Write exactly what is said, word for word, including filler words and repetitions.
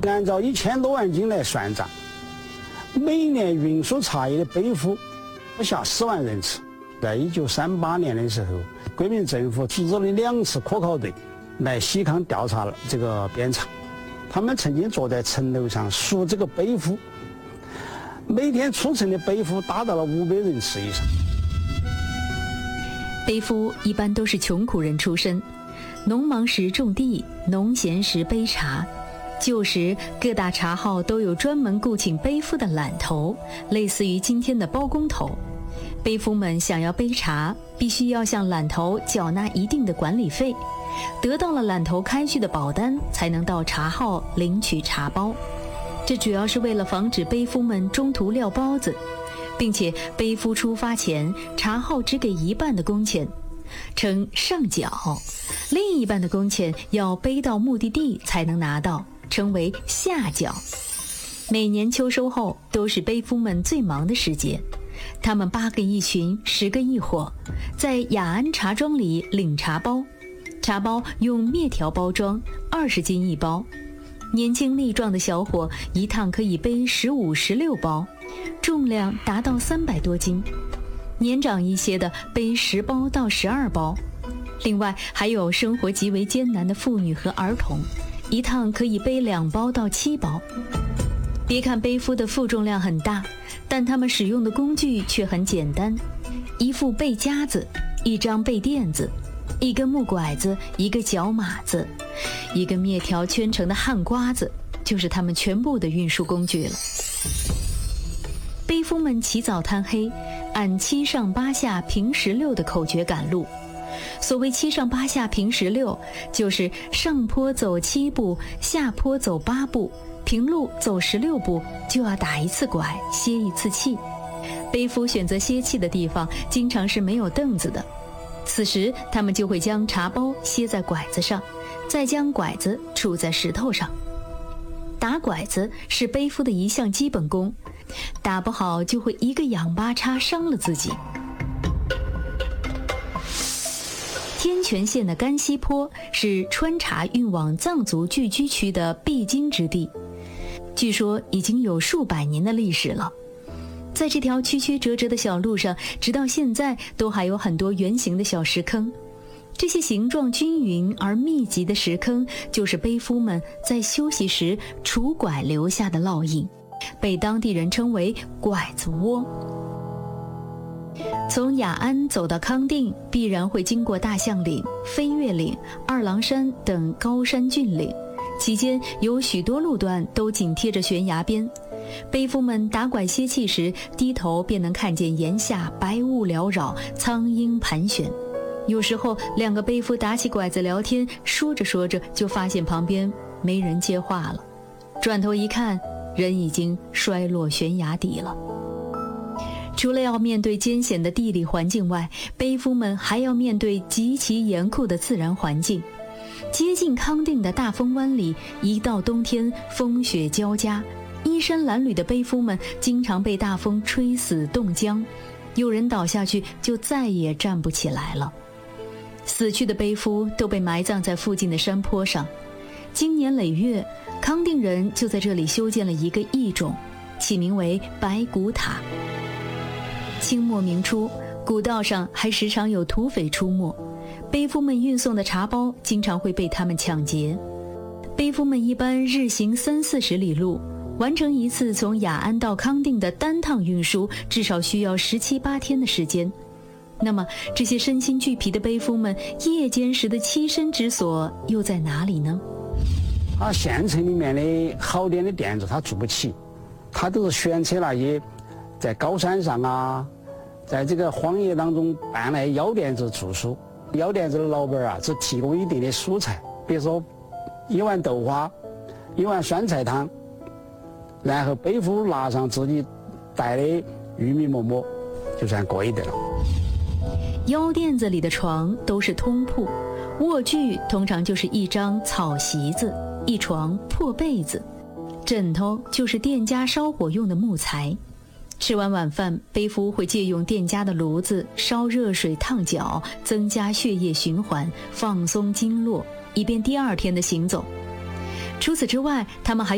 按照一千多万斤来算账，每年运输茶叶的背负不下十万人次。在一九三八年的时候，国民政府组织了两次科考队来西康调查了这个鞭茶。他们曾经坐在城楼上数这个背负，每天出城的背负达到了五百人次以上。 背夫一般都是穷苦人出身，农忙时种地，农闲时背茶。旧时各大茶号都有专门雇请背夫的揽头，类似于今天的包工头。背夫们想要背茶，必须要向揽头缴纳一定的管理费，得到了揽头开具的保单，才能到茶号领取茶包。这主要是为了防止背夫们中途撂包子，并且背夫出发前，茶号只给一半的工钱，称上缴，另一半的工钱要背到目的地才能拿到，称为下缴。每年秋收后都是背夫们最忙的时节，他们八个一群，十个一伙，在雅安茶庄里领茶包。茶包用篾条包装，二十斤一包。年轻力壮的小伙一趟可以背十五、十六包，重量达到三百多斤。年长一些的背十包到十二包。另外还有生活极为艰难的妇女和儿童，一趟可以背两包到七包。别看背夫的负重量很大，但他们使用的工具却很简单，一副背夹子，一张背垫子，一根木拐子，一个脚马子，一个篾条圈成的旱瓜子，就是他们全部的运输工具了。背夫们起早贪黑，按七上八下平十六的口诀赶路。所谓七上八下平十六，就是上坡走七步，下坡走八步，平路走十六步，就要打一次拐，歇一次气。背夫选择歇气的地方经常是没有凳子的，此时他们就会将茶包歇在拐子上，再将拐子杵在石头上。打拐子是背夫的一项基本功，打不好就会一个仰八叉伤了自己。天泉县的甘溪坡是川茶运往藏族聚居区的必经之地，据说已经有数百年的历史了。在这条曲曲折折的小路上，直到现在都还有很多圆形的小石坑。这些形状均匀而密集的石坑，就是背夫们在休息时杵拐留下的烙印，被当地人称为拐子窝。从雅安走到康定，必然会经过大象岭、飞越岭、二郎山等高山峻岭，期间有许多路段都紧贴着悬崖边。背夫们打拐歇气时，低头便能看见檐下白雾缭绕，苍鹰盘旋。有时候两个背夫打起拐子聊天，说着说着就发现旁边没人接话了，转头一看，人已经摔落悬崖底了。除了要面对艰险的地理环境外，背夫们还要面对极其严酷的自然环境。接近康定的大风湾里，一到冬天风雪交加，衣衫褴褛的背夫们经常被大风吹死冻僵，有人倒下去就再也站不起来了。死去的背夫都被埋葬在附近的山坡上。经年累月，康定人就在这里修建了一个异冢，起名为白骨塔。清末明初，古道上还时常有土匪出没，背夫们运送的茶包经常会被他们抢劫。背夫们一般日行三四十里路，完成一次从雅安到康定的单趟运输，至少需要十七八天的时间。那么这些身心俱疲的背夫们夜间时的栖身之所又在哪里呢？ 啊，县城里面的好点的店子他住不起，他都是选择那些在高山上啊，在这个荒野当中办来药店子住宿。药店子的老板啊，只提供一定的蔬菜，比如说一碗豆花，一碗酸菜汤，然后背夫拿上自己带的玉米馍馍，就算过一顿了。 药店子里的床都是通铺，卧具通常就是一张草席子，一床破被子，枕头就是店家烧火用的木材。吃完晚饭，背夫会借用店家的炉子烧热水烫脚，增加血液循环，放松经络，以便第二天的行走。除此之外，他们还